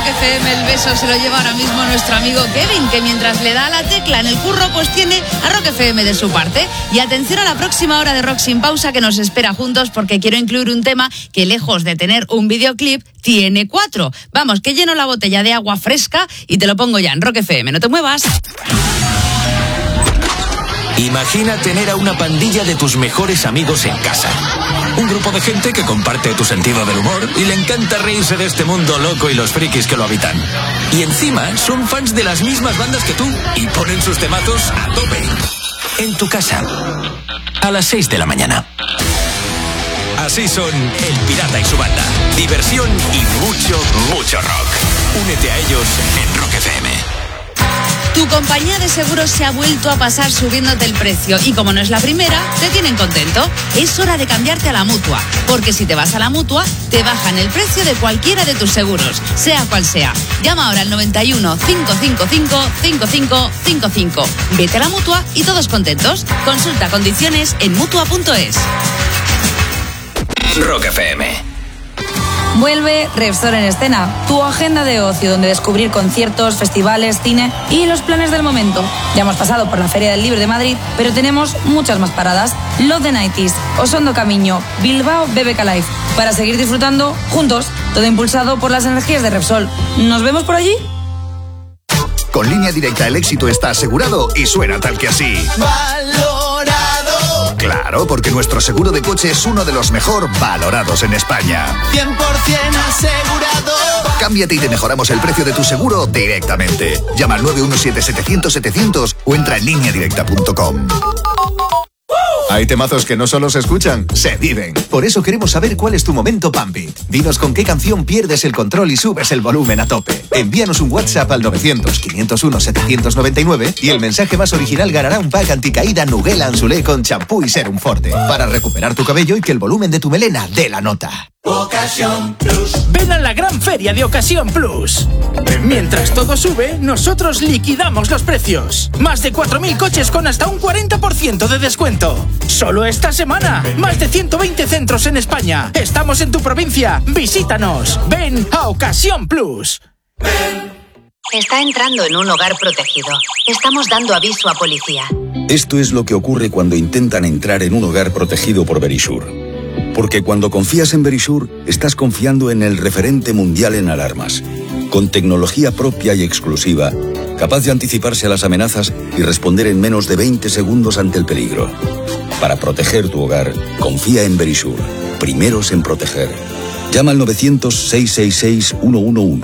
FM, el beso se lo lleva ahora mismo nuestro amigo Kevin, que mientras le da la tecla en el curro, pues tiene a Rock FM de su parte. Y atención a la próxima hora de Rock Sin Pausa que nos espera juntos, porque quiero incluir un tema que, lejos de tener un videoclip, tiene 4. Vamos, que lleno la botella de agua fresca y te lo pongo ya en Rock FM. No te muevas. Imagina tener a una pandilla de tus mejores amigos en casa. Un grupo de gente que comparte tu sentido del humor y le encanta reírse de este mundo loco y los frikis que lo habitan. Y encima son fans de las mismas bandas que tú y ponen sus temazos a tope. En tu casa, a las 6 de la mañana. Así son El Pirata y su banda. Diversión y mucho, mucho rock. Únete a ellos en Rock FM. Tu compañía de seguros se ha vuelto a pasar subiéndote el precio y como no es la primera, te tienen contento. Es hora de cambiarte a la Mutua, porque si te vas a la Mutua, te bajan el precio de cualquiera de tus seguros, sea cual sea. Llama ahora al 91 555 5555. Vete a la Mutua y todos contentos. Consulta condiciones en Mutua.es. Rock FM. Vuelve Repsol en Escena, tu agenda de ocio donde descubrir conciertos, festivales, cine y los planes del momento. Ya hemos pasado por la Feria del Libro de Madrid, pero tenemos muchas más paradas. Love the 90s, Osondo Camiño, Bilbao BBK Live. Para seguir disfrutando juntos, todo impulsado por las energías de Repsol. ¿Nos vemos por allí? Con Línea Directa el éxito está asegurado y suena tal que así. ¡Valorado! Claro, porque nuestro seguro de coche es uno de los mejor valorados en España. 100% asegurado. Cámbiate y te mejoramos el precio de tu seguro directamente. Llama al 917-700-700 o entra en lineadirecta.com. Hay temazos que no solo se escuchan, se viven. Por eso queremos saber cuál es tu momento Pump It. Dinos con qué canción pierdes el control y subes el volumen a tope. Envíanos un WhatsApp al 900-501-799 y el mensaje más original ganará un pack anticaída Nugel Anzulé con champú y serum forte para recuperar tu cabello y que el volumen de tu melena dé la nota. Ocasión Plus. Ven a la gran feria de Ocasión Plus. Mientras todo sube, nosotros liquidamos los precios. Más de 4.000 coches con hasta un 40% de descuento. Solo esta semana. Más de 120 centros en España. Estamos en tu provincia. Visítanos. Ven a Ocasión Plus. Está entrando en un hogar protegido. Estamos dando aviso a policía. Esto es lo que ocurre cuando intentan entrar en un hogar protegido por Verisure. Porque cuando confías en Verisure, estás confiando en el referente mundial en alarmas, con tecnología propia y exclusiva, capaz de anticiparse a las amenazas y responder en menos de 20 segundos ante el peligro. Para proteger tu hogar, confía en Verisure. Primeros en proteger. Llama al 900-666-111